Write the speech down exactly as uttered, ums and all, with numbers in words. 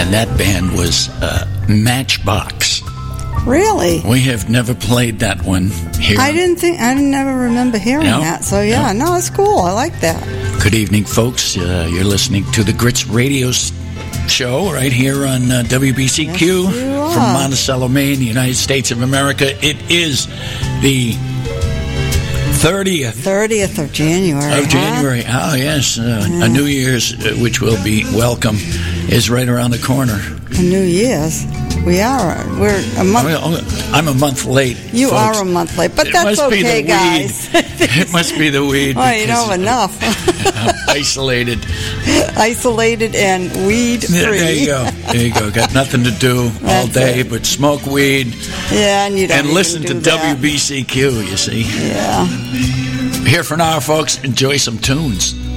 and that band was uh, Matchbox. Really? We have never played that one here. I didn't think, I never remember hearing No? that. So, yeah, no. no, it's cool. I like that. Good evening, folks. Uh, you're listening to the Grits Radio Show right here on uh, W B C Q yes, from Monticello, Maine, the United States of America. It is the thirtieth. thirtieth of January. Of huh? January. Oh, yes. Uh, Yeah. A New Year's, uh, which will be welcome, is right around the corner. A New Year's. We are. We're a month. I'm a month late. You folks. are a month late, but It that's must be the okay, weed. guys. It must be the weed. Well, you know, because enough. I'm isolated. Isolated and weed free. Yeah, there you go. There you go. Got nothing to do all That's day it. but smoke weed Yeah, and you don't and even listen to do that. W B C Q, you see. Yeah. Here for now, folks. Enjoy some tunes.